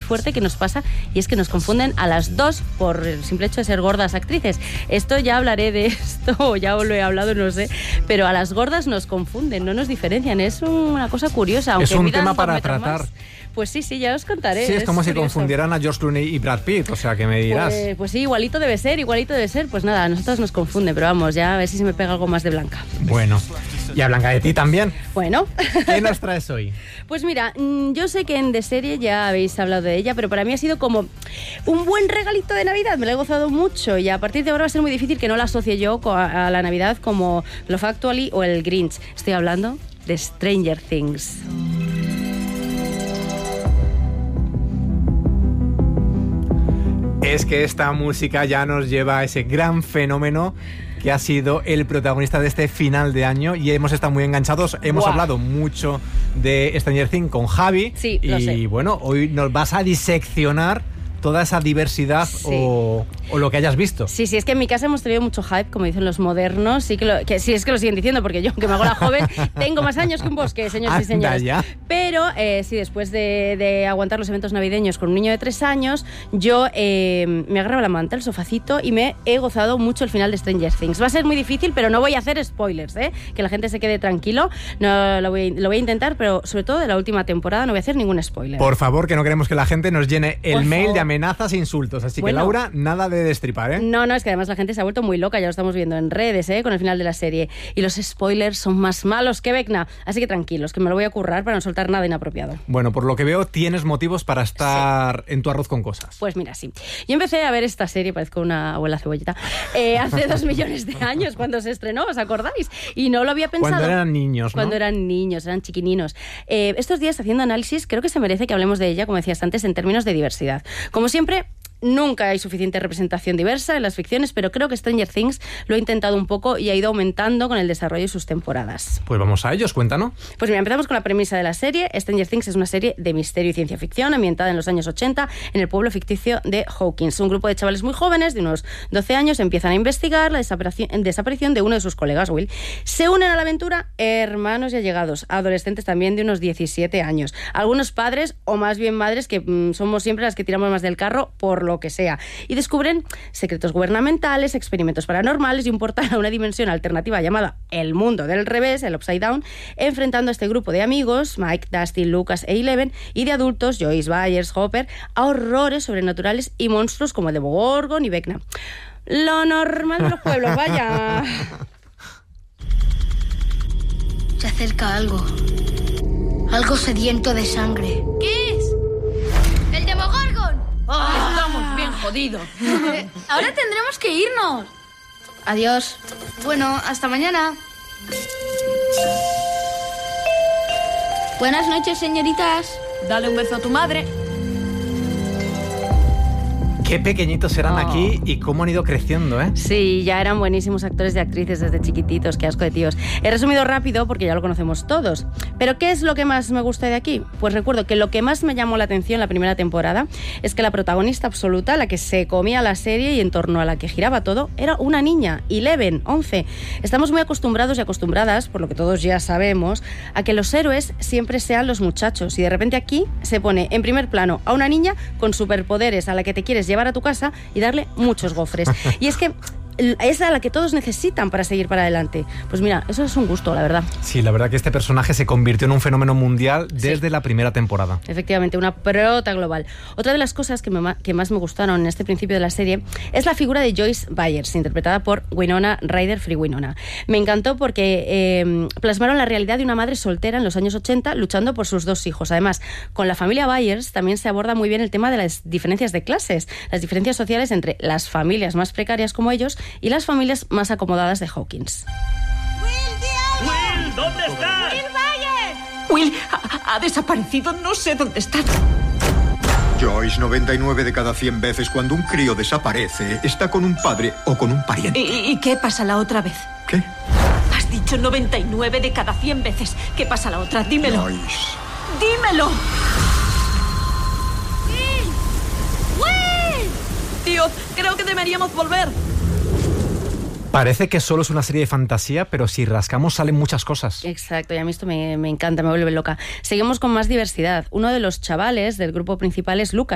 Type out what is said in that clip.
fuerte que nos pasa, y es que nos confunden a las dos por el simple hecho de ser gordas actrices. Esto ya hablaré de esto, o ya lo he hablado, no sé, pero a las gordas nos confunden, no nos diferencian. Es una cosa curiosa. Aunque es un tema para tratar. Más, pues sí, ya os contaré. Sí, es como si curioso. confundieran a George Clooney y Brad Pitt, o sea, que me dirás. Pues sí, igualito debe ser. Pues nada, a nosotros nos confunde, pero vamos, ya a ver si se me pega algo más de Blanca. Bueno, y a Blanca de ti también. Bueno. ¿Qué nos traes hoy? Pues mira, yo sé que en The Serie ya habéis hablado de ella, pero para mí ha sido como un buen regalito de Navidad, me lo he gozado mucho, y a partir de ahora va a ser muy difícil que no la asocie yo a la Navidad como Love Actually o el Grinch. Estoy hablando de Stranger Things. Es que esta música ya nos lleva a ese gran fenómeno que ha sido el protagonista de este final de año, y hemos estado muy enganchados. Hemos hablado mucho de Stranger Things con Javi. Sí, lo sé. Y bueno, hoy nos vas a diseccionar toda esa diversidad, sí, o lo que hayas visto. Sí, es que en mi casa hemos tenido mucho hype, como dicen los modernos, sí es que lo siguen diciendo, porque yo, que me hago la joven, tengo más años que un bosque, señores y señores. Ya. Pero sí, después de aguantar los eventos navideños con un niño de 3 años, yo me agarraba la manta, el sofacito, y me he gozado mucho el final de Stranger Things. Va a ser muy difícil, pero no voy a hacer spoilers, que la gente se quede tranquilo. No, lo voy a intentar, pero sobre todo de la última temporada no voy a hacer ningún spoiler. Por favor, que no queremos que la gente nos llene el mail de amenazas e insultos. Así que, Laura, nada de destripar, ¿eh? No, es que además la gente se ha vuelto muy loca, ya lo estamos viendo en redes, con el final de la serie. Y los spoilers son más malos que Vecna. Así que tranquilos, que me lo voy a currar para no soltar nada inapropiado. Bueno, por lo que veo, tienes motivos para estar en tu arroz con cosas. Pues mira, sí. Yo empecé a ver esta serie, parezco una abuela cebolleta, hace 2 millones de años, cuando se estrenó, ¿os acordáis? Y no lo había pensado. Cuando eran niños, ¿no? Cuando eran niños, eran chiquininos. Estos días, haciendo análisis, creo que se merece que hablemos de ella, como decías antes, en términos de diversidad. Como siempre, nunca hay suficiente representación diversa en las ficciones, pero creo que Stranger Things lo ha intentado un poco y ha ido aumentando con el desarrollo de sus temporadas. Pues vamos a ellos, cuéntanos. Pues mira, empezamos con la premisa de la serie. Stranger Things es una serie de misterio y ciencia ficción ambientada en los años 80 en el pueblo ficticio de Hawkins. Un grupo de chavales muy jóvenes, de unos 12 años, empiezan a investigar la desaparición de uno de sus colegas, Will. Se unen a la aventura hermanos y allegados, adolescentes también de unos 17 años. Algunos padres, o más bien madres, que somos siempre las que tiramos más del carro por lo que sea, y descubren secretos gubernamentales, experimentos paranormales y un portal a una dimensión alternativa llamada el mundo del revés, el Upside Down, enfrentando a este grupo de amigos, Mike, Dusty, Lucas e Eleven, y de adultos, Joyce, Byers, Hopper, a horrores sobrenaturales y monstruos como el Demogorgon y Vecna. Lo normal de los pueblos, vaya. Se acerca algo. Algo sediento de sangre. ¿Qué es? ¡El Demogorgon! ¡Oh, estamos bien jodidos! Ahora tendremos que irnos. Adiós. Bueno, hasta mañana. Buenas noches, señoritas. Dale un beso a tu madre. Qué pequeñitos eran aquí y cómo han ido creciendo, ¿eh? Sí, ya eran buenísimos actores y actrices desde chiquititos, qué asco de tíos. He resumido rápido porque ya lo conocemos todos. ¿Pero qué es lo que más me gusta de aquí? Pues recuerdo que lo que más me llamó la atención la primera temporada es que la protagonista absoluta, la que se comía la serie y en torno a la que giraba todo, era una niña, Eleven, 11. Estamos muy acostumbrados y acostumbradas, por lo que todos ya sabemos, a que los héroes siempre sean los muchachos, y de repente aquí se pone en primer plano a una niña con superpoderes a la que te quieres llevar a tu casa y darle muchos gofres. Y es que es a la que todos necesitan para seguir para adelante. Pues mira, eso es un gusto, la verdad. Sí, la verdad que este personaje se convirtió en un fenómeno mundial desde la primera temporada. Efectivamente, una prota global. Otra de las cosas que más me gustaron en este principio de la serie es la figura de Joyce Byers, interpretada por Winona Ryder, Free Winona. Me encantó porque plasmaron la realidad de una madre soltera en los años 80 luchando por sus 2 hijos. Además, con la familia Byers también se aborda muy bien el tema de las diferencias de clases, las diferencias sociales entre las familias más precarias como ellos y las familias más acomodadas de Hawkins. ¡Will, ¿dónde estás? ¡Will Byers! Will ha desaparecido, no sé dónde está. Joyce, 99 de cada 100 veces cuando un crío desaparece, está con un padre o con un pariente. ¿Y qué pasa la otra vez? ¿Qué? Has dicho 99 de cada 100 veces. ¿Qué pasa la otra? Dímelo. Joyce. ¡Dímelo! ¡Will! Tío, creo que deberíamos volver. Parece que solo es una serie de fantasía, pero si rascamos salen muchas cosas. Exacto, y a mí esto me encanta, me vuelve loca. Seguimos con más diversidad. Uno de los chavales del grupo principal es Lucas,